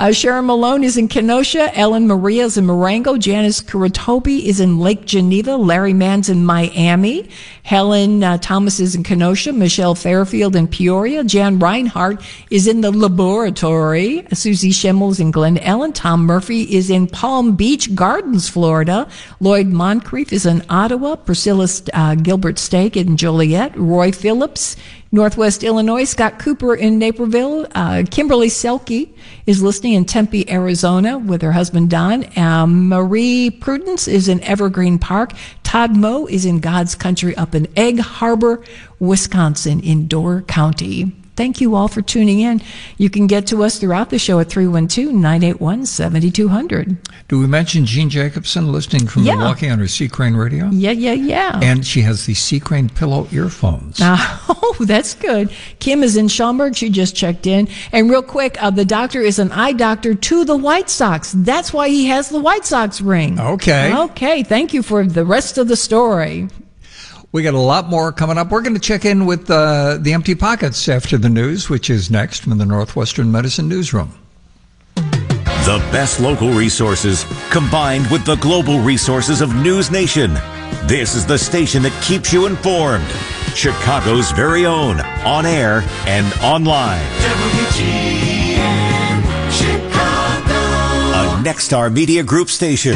Sharon Malone is in Kenosha. Ellen Maria is in Marengo. Janice Kuratobi is in Lake Geneva. Larry Mann's in Miami. Helen Thomas is in Kenosha. Michelle Fairfield in Peoria. Jan Reinhardt is in the laboratory. Susie Schimmel is in Glen Ellen. Tom Murphy is in Palm Beach Gardens, Florida. Lloyd Moncrief is in Ottawa. Priscilla Gilbert Stake in Joliet. Roy Phillips, Northwest Illinois. Scott Cooper in Naperville. Kimberly Selke is listening in Tempe, Arizona with her husband Don. Marie Prudence is in Evergreen Park. Todd Moe is in God's Country up in Egg Harbor, Wisconsin in Door County. Thank you all for tuning in. You can get to us throughout the show at 312-981-7200. Do we mention Jean Jacobson listening from Milwaukee on her Sea Crane radio? Yeah. And she has the Sea Crane pillow earphones. Oh, that's good. Kim is in Schaumburg. She just checked in. And real quick, the doctor is an eye doctor to the White Sox. That's why he has the White Sox ring. Okay. Thank you for the rest of the story. We got a lot more coming up. We're going to check in with the Empty Pockets after the news, which is next from the Northwestern Medicine Newsroom. The best local resources combined with the global resources of News Nation. This is the station that keeps you informed. Chicago's very own, on air and online. WGN Chicago. A Nexstar Media Group station.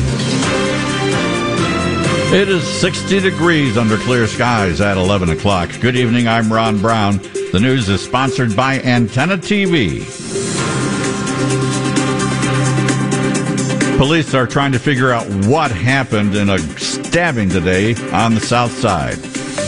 It is 60 degrees under clear skies at 11 o'clock. Good evening, I'm Ron Brown. The news is sponsored by Antenna TV. Police are trying to figure out what happened in a stabbing today on the south side.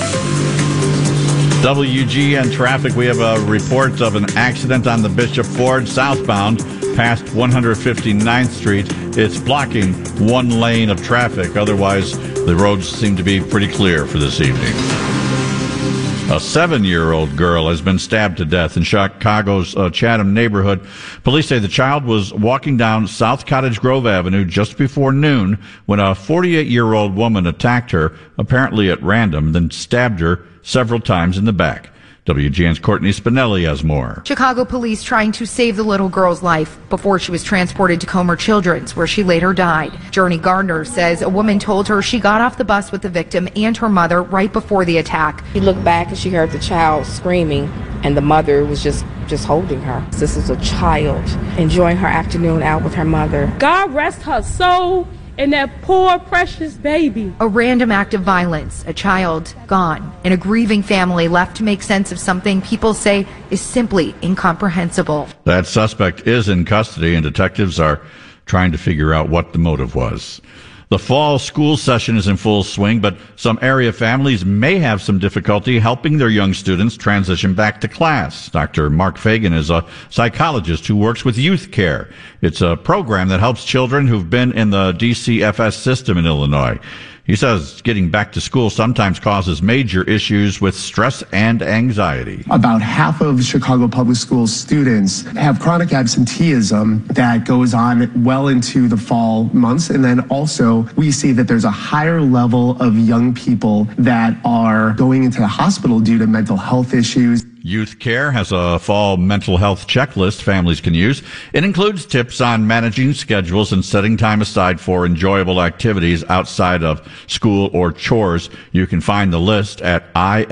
WGN traffic, we have a report of an accident on the Bishop Ford southbound past 159th Street. It's blocking one lane of traffic. Otherwise, the roads seem to be pretty clear for this evening. A 7-year-old girl has been stabbed to death in Chicago's Chatham neighborhood. Police say the child was walking down South Cottage Grove Avenue just before noon when a 48-year-old woman attacked her, apparently at random, then stabbed her several times in the back. WGN's Courtney Spinelli has more. Chicago police trying to save the little girl's life before she was transported to Comer Children's, where she later died. Journey Gardner says a woman told her she got off the bus with the victim and her mother right before the attack. She looked back and she heard the child screaming, and the mother was just holding her. This is a child enjoying her afternoon out with her mother. God rest her soul. And that poor, precious baby. A random act of violence, a child gone, and a grieving family left to make sense of something people say is simply incomprehensible. That suspect is in custody, and detectives are trying to figure out what the motive was. The fall school session is in full swing, but some area families may have some difficulty helping their young students transition back to class. Dr. Mark Fagan is a psychologist who works with Youth Care. It's a program that helps children who've been in the DCFS system in Illinois. He says getting back to school sometimes causes major issues with stress and anxiety. About half of Chicago Public Schools students have chronic absenteeism that goes on well into the fall months. And then also we see that there's a higher level of young people that are going into the hospital due to mental health issues. Youth Care has a fall mental health checklist families can use. It includes tips on managing schedules and setting time aside for enjoyable activities outside of school or chores. You can find the list at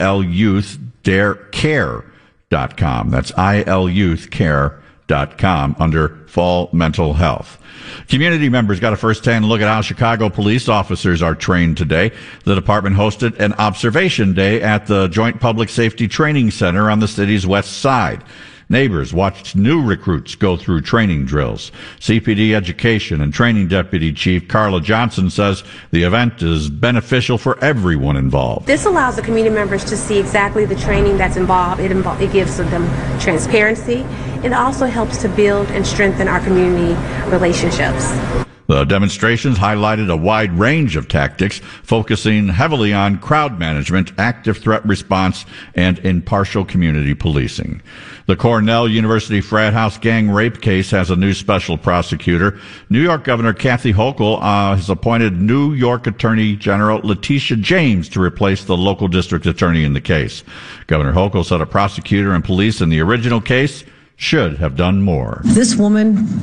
ilyouthcarecare.com. That's ilyouthcare.com under fall mental health. Community members got a first-hand look at how Chicago police officers are trained today. The department hosted an observation day at the Joint Public Safety Training Center on the city's west side. Neighbors watched new recruits go through training drills. CPD Education and Training Deputy Chief Carla Johnson says the event is beneficial for everyone involved. This allows the community members to see exactly the training that's involved. It gives them transparency. It also helps to build and strengthen our community relationships. The demonstrations highlighted a wide range of tactics, focusing heavily on crowd management, active threat response, and impartial community policing. The Cornell University frat house gang rape case has a new special prosecutor. New York Governor Kathy Hochul has appointed New York Attorney General Letitia James to replace the local district attorney in the case. Governor Hochul said a prosecutor and police in the original case should have done more. This woman